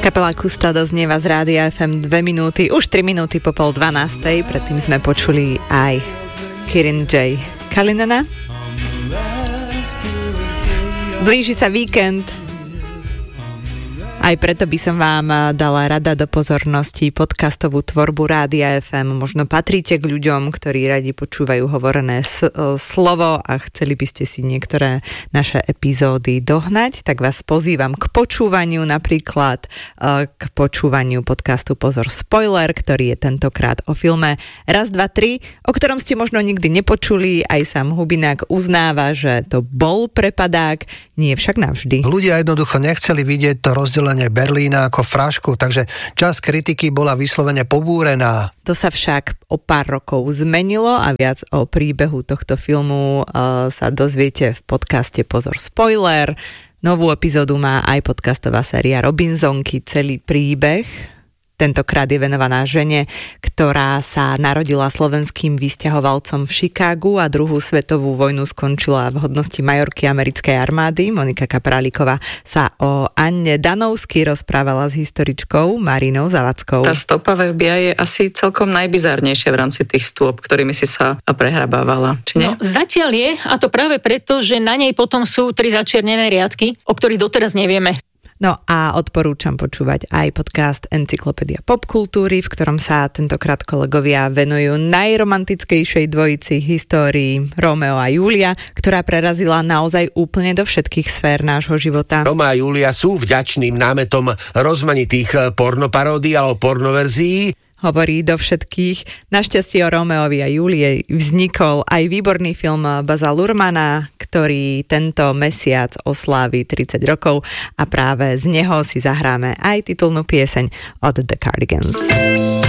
Kapela Kusta doznieva z Rádia FM 2 minúty, už 3 minúty po 11:30. Predtým sme počuli aj Kirin J. Kalinana. Blíži sa víkend. Aj preto by som vám dala rada do pozornosti podcastovú tvorbu Rádia FM. Možno patríte k ľuďom, ktorí radi počúvajú hovorené slovo a chceli by ste si niektoré naše epizódy dohnať, tak vás pozývam k počúvaniu, napríklad k počúvaniu podcastu Pozor spoiler, ktorý je tentokrát o filme Raz, dva, tri, o ktorom ste možno nikdy nepočuli. Aj sám Hubinák uznáva, že to bol prepadák, nie však navždy. Ľudia jednoducho nechceli vidieť to rozdelenie Berlína ako frašku, takže časť kritiky bola vyslovene pobúrená. To sa však o pár rokov zmenilo a viac o príbehu tohto filmu sa dozviete v podcaste Pozor spoiler. Novú epizódu má aj podcastová séria Robinsonky, celý príbeh. Tentokrát je venovaná žene, ktorá sa narodila slovenským vysťahovalcom v Chicagu a druhú svetovú vojnu skončila v hodnosti majorky americkej armády. Monika Kapráliková sa o Anne Danovsky rozprávala s historičkou Marinou Zavackou. Tá stopa FBI je asi celkom najbizárnejšia v rámci tých stôp, ktorými si sa prehrabávala, či nie? No, zatiaľ je, a to práve preto, že na nej potom sú 3 začiernené riadky, o ktorých doteraz nevieme. No a odporúčam počúvať aj podcast Encyklopédia popkultúry, v ktorom sa tentokrát kolegovia venujú najromantickejšej dvojici histórii Rómeo a Júlia, ktorá prerazila naozaj úplne do všetkých sfér nášho života. Rómeo a Júlia sú vďačným námetom rozmanitých pornoparódií alebo pornoverzií. Hovorí do všetkých. Našťastie o Rómeovi a Júlii vznikol aj výborný film Baza Luhrmanna, ktorý tento mesiac oslávi 30 rokov a práve z neho si zahráme aj titulnú pieseň od The Cardigans.